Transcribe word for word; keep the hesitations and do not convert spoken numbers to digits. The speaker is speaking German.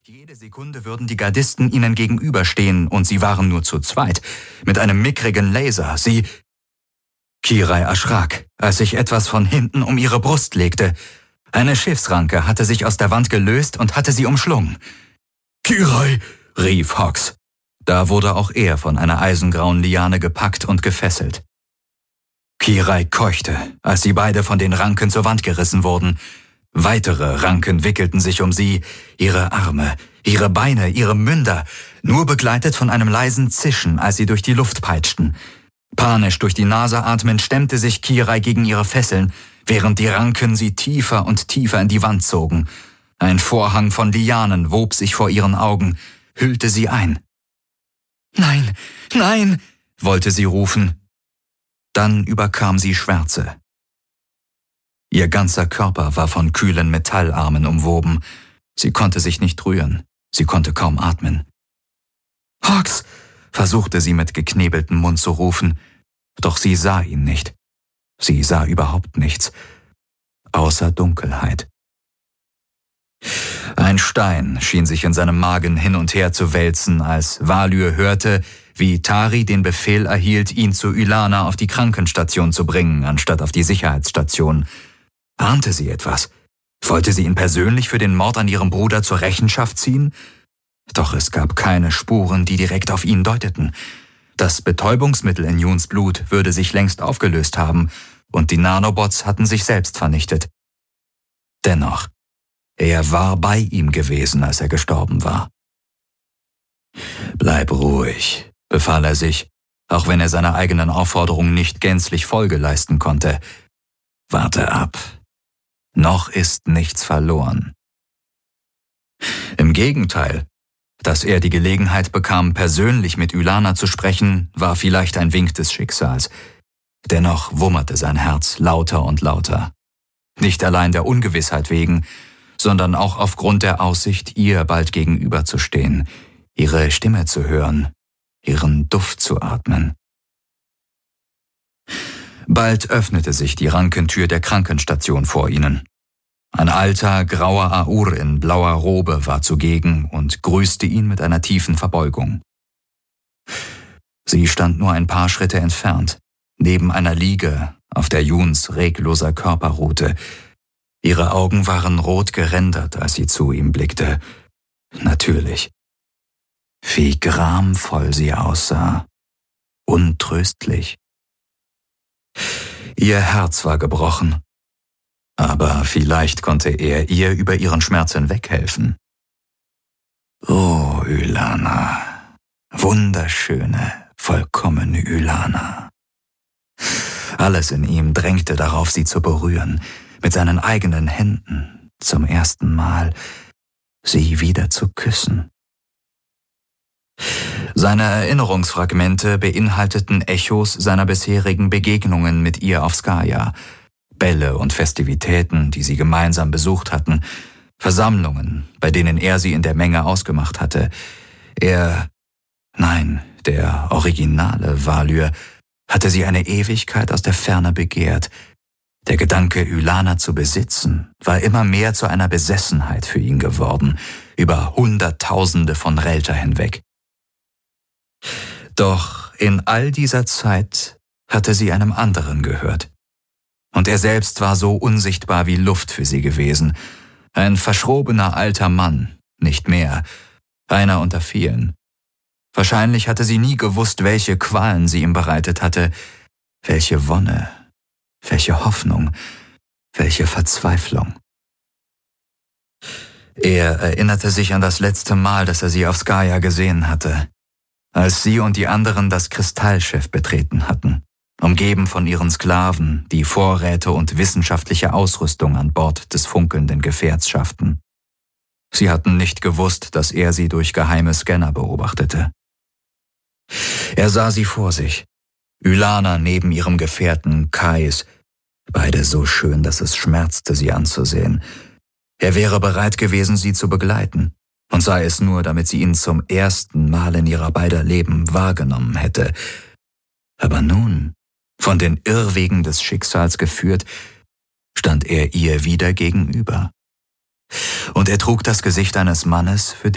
Jede Sekunde würden die Gardisten ihnen gegenüberstehen, und sie waren nur zu zweit, mit einem mickrigen Laser. Sie... Kirai erschrak, als sich etwas von hinten um ihre Brust legte. Eine Schiffsranke hatte sich aus der Wand gelöst und hatte sie umschlungen. »Kirai«, rief Hawks. Da wurde auch er von einer eisengrauen Liane gepackt und gefesselt. Kirai keuchte, als sie beide von den Ranken zur Wand gerissen wurden. Weitere Ranken wickelten sich um sie, ihre Arme, ihre Beine, ihre Münder, nur begleitet von einem leisen Zischen, als sie durch die Luft peitschten. Panisch durch die Nase atmend stemmte sich Kirai gegen ihre Fesseln, während die Ranken sie tiefer und tiefer in die Wand zogen. Ein Vorhang von Lianen wob sich vor ihren Augen, hüllte sie ein. »Nein, nein«, wollte sie rufen. Dann überkam sie Schwärze. Ihr ganzer Körper war von kühlen Metallarmen umwoben. Sie konnte sich nicht rühren. Sie konnte kaum atmen. »Hawks«, versuchte sie mit geknebeltem Mund zu rufen, doch sie sah ihn nicht. Sie sah überhaupt nichts, außer Dunkelheit. Ein Stein schien sich in seinem Magen hin und her zu wälzen, als Valyr hörte, wie Tari den Befehl erhielt, ihn zu Ylana auf die Krankenstation zu bringen, anstatt auf die Sicherheitsstation. Ahnte sie etwas? Wollte sie ihn persönlich für den Mord an ihrem Bruder zur Rechenschaft ziehen? Doch es gab keine Spuren, die direkt auf ihn deuteten. Das Betäubungsmittel in Yuns Blut würde sich längst aufgelöst haben, und die Nanobots hatten sich selbst vernichtet. Dennoch, er war bei ihm gewesen, als er gestorben war. »Bleib ruhig«, befahl er sich, auch wenn er seiner eigenen Aufforderung nicht gänzlich Folge leisten konnte. »Warte ab. Noch ist nichts verloren.« Im Gegenteil, dass er die Gelegenheit bekam, persönlich mit Ylana zu sprechen, war vielleicht ein Wink des Schicksals. Dennoch wummerte sein Herz lauter und lauter. Nicht allein der Ungewissheit wegen, sondern auch aufgrund der Aussicht, ihr bald gegenüberzustehen, ihre Stimme zu hören, ihren Duft zu atmen. Bald öffnete sich die Rankentür der Krankenstation vor ihnen. Ein alter, grauer Aur in blauer Robe war zugegen und grüßte ihn mit einer tiefen Verbeugung. Sie stand nur ein paar Schritte entfernt, neben einer Liege, auf der Yuns regloser Körper ruhte. Ihre Augen waren rot gerändert, als sie zu ihm blickte. Natürlich. Wie gramvoll sie aussah. Untröstlich. Ihr Herz war gebrochen. Aber vielleicht konnte er ihr über ihren Schmerz hinweghelfen. »Oh, Ylana, wunderschöne, vollkommene Ylana.« Alles in ihm drängte darauf, sie zu berühren, mit seinen eigenen Händen, zum ersten Mal, sie wieder zu küssen. Seine Erinnerungsfragmente beinhalteten Echos seiner bisherigen Begegnungen mit ihr auf Skaya, Bälle und Festivitäten, die sie gemeinsam besucht hatten, Versammlungen, bei denen er sie in der Menge ausgemacht hatte. Er, nein, der originale Valyr, hatte sie eine Ewigkeit aus der Ferne begehrt. Der Gedanke, Ylana zu besitzen, war immer mehr zu einer Besessenheit für ihn geworden, über Hunderttausende von Relta hinweg. Doch in all dieser Zeit hatte sie einem anderen gehört. Und er selbst war so unsichtbar wie Luft für sie gewesen. Ein verschrobener alter Mann, nicht mehr, einer unter vielen. Wahrscheinlich hatte sie nie gewusst, welche Qualen sie ihm bereitet hatte, welche Wonne, welche Hoffnung, welche Verzweiflung. Er erinnerte sich an das letzte Mal, dass er sie auf Skaya gesehen hatte, als sie und die anderen das Kristallschiff betreten hatten, umgeben von ihren Sklaven, die Vorräte und wissenschaftliche Ausrüstung an Bord des funkelnden Gefährts schafften. Sie hatten nicht gewusst, dass er sie durch geheime Scanner beobachtete. Er sah sie vor sich, Ylana neben ihrem Gefährten Kais, beide so schön, dass es schmerzte, sie anzusehen. Er wäre bereit gewesen, sie zu begleiten, und sei es nur, damit sie ihn zum ersten Mal in ihrer beider Leben wahrgenommen hätte. Aber nun, von den Irrwegen des Schicksals geführt, stand er ihr wieder gegenüber. Und er trug das Gesicht eines Mannes, für